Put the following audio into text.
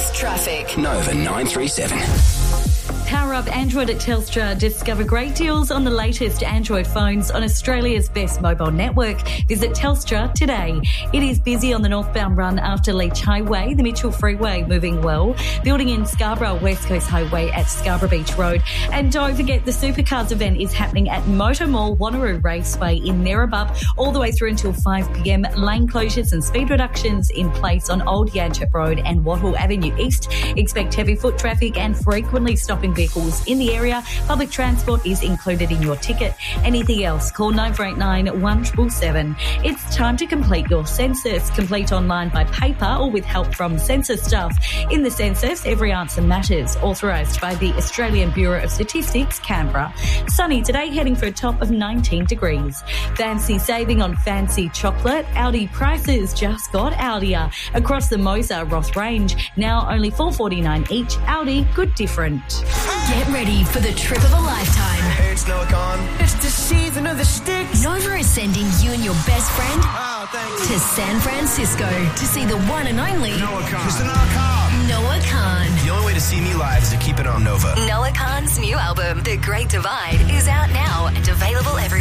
This traffic. Nova 937. Power up Android at Telstra. Discover great deals on the latest Android phones on Australia's best mobile network. Visit Telstra today. It is busy on the northbound run after Leach Highway, the Mitchell Freeway moving well. Building in Scarborough, West Coast Highway at Scarborough Beach Road. And don't forget the Supercars event is happening at Motor Mall, Wanneroo Raceway in Nerebup all the way through until 5 p.m. Lane closures and speed reductions in place on Old Yanchep Road and Wattle Avenue East. Expect heavy foot traffic and frequently stopping vehicles in the area. Public transport is included in your ticket. Anything else, call 9489 1777. It's time to complete your census. Complete online by paper or with help from census staff. In the census, every answer matters. Authorised by the Australian Bureau of Statistics, Canberra. Sunny today, heading for a top of 19 degrees. Fancy saving on fancy chocolate. Aldi prices just got Aldier. Across the Moser Roth range, now only $4.49 each. Aldi, good different. Get ready for the trip of a lifetime. Hey, it's Noah Khan. It's the season of the sticks. Nova is sending you and your best friend Thanks. to San Francisco to see the one and only Noah Khan. Mr. Noah Khan. Noah Khan. The only way to see me live is to keep it on Nova. Noah Khan's new album, The Great Divide, is out now and available everywhere.